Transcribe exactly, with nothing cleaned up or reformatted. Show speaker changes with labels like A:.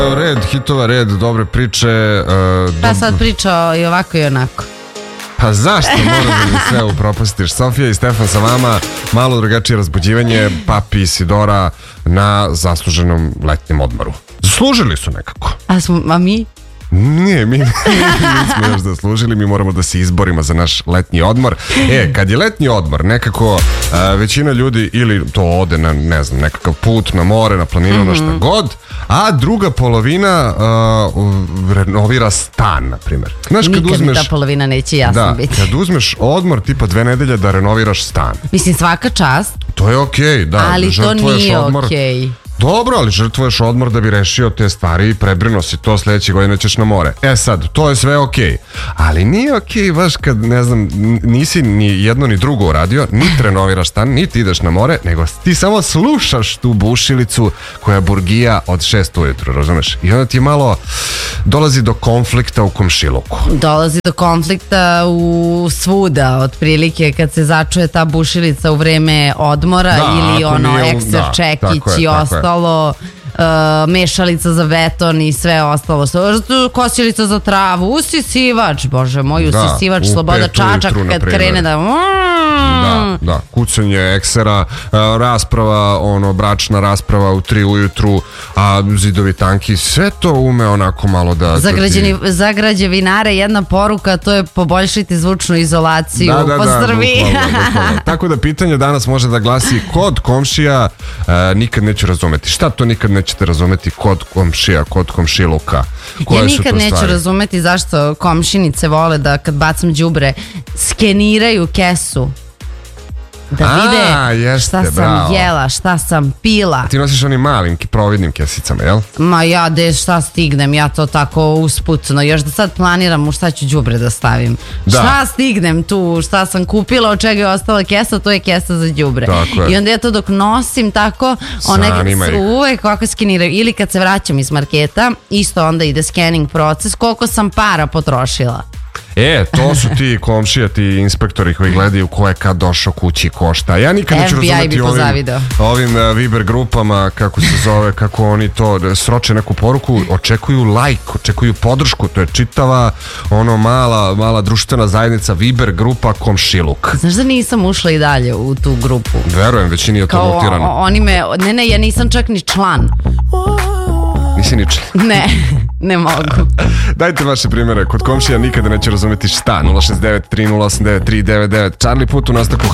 A: Red hitova, red dobre priče. Uh,
B: Ja sad pričao i ovako i onako.
A: Pa zašto moraš da mi sve upropastiš? Sofija i Stefan sa vama, malo drugačije razbuđivanje, Papi i Sidora na zasluženom letnjem odmoru. Zaslužili su nekako.
B: A, smo, a mi?
A: Nije, mi, mi nismo još zaslužili, mi moramo da se izborimo za naš letnji odmor. E, kad je letnji odmor, nekako a, većina ljudi ili to ode na, ne znam, nekakav put na more, na planinu, mm-hmm. na šta god, a druga polovina a, renovira stan, na primjer. Znaš, kad
B: Nikad
A: uzmeš,
B: mi ta polovina neće jasno
A: da,
B: biti.
A: kad uzmeš odmor tipa dve nedelje da renoviraš stan.
B: Mislim, svaka čast,
A: To je okej, okay, da.
B: ali to nije okej. Okay.
A: Dobro, ali žrtvuješ odmor da bi rešio te stvari i prebrinuo si to, sljedeće godine ćeš na more. E sad, to je sve okej. Okay. Ali nije okej okay, baš kad, ne znam, nisi ni jedno ni drugo uradio, niti renoviraš stan, niti ideš na more, nego ti samo slušaš tu bušilicu koja burgija od šest ujutru, razumeš? I onda ti malo dolazi do konflikta u komšiluku.
B: Dolazi do konflikta u svuda, otprilike kad se začuje ta bušilica u vreme odmora, da, ili ono ekser čekić i ostalo. Uh, mešalica za beton i sve ostalo, kosilica za travu, usisivač, bože moj, usisivač, da, Sloboda Čačak kad krene da
A: da, da, kucanje eksera, rasprava, ono, bračna rasprava u tri ujutru, a zidovi tanki, sve to ume onako malo da...
B: Za, građani, za građevinare jedna poruka, to je poboljšiti zvučnu izolaciju
A: da, da,
B: po
A: da,
B: Srbiji.
A: bukvalno, bukvalno. Tako da pitanje danas može da glasi kod komšija uh, nikad neću razumeti. Šta to nikad nećete razumeti kod komšija, kod komšiluka? Koje
B: ja nikad neću
A: stvari? razumeti
B: zašto komšinice vole da kad bacam đubre skeniraju kesu. Da vide
A: A, jeste,
B: šta sam
A: bravo.
B: jela, šta sam pila.
A: Ti nosiš onim malim providnim kesicama, jel?
B: Ma ja, de šta stignem, ja to tako usputno. Još da sad planiram u šta ću đubre da stavim. Da. Šta stignem tu, šta sam kupila, od čega je ostala kesa, to je kesa za đubre. I onda ja to dok nosim tako, one uvek ovako skeniraju. Ili kad se vraćam iz marketa, isto onda ide scanning proces, koliko sam para potrošila.
A: E, to su ti komšija, ti inspektori koji gledaju ko je kad došao kući, ko šta. Ja nikad neću razumeti ovim, ovim uh, Viber grupama, kako se zove, kako oni to sroče neku poruku, očekuju like, očekuju podršku, to je čitava ono mala, mala društvena zajednica Viber grupa Komšiluk.
B: Znaš da nisam ušla i dalje u tu grupu?
A: Verujem, većini je to mutirano.
B: Oni me, ne, ne, ja nisam čak ni član.
A: Nisi ni član?
B: Ne, ne mogu.
A: Dajte vaše primjere, kod komšija nikada neće razumeti šta. nula šest devet tri nula osam devet tri devet devet. Charlie Put u nastavku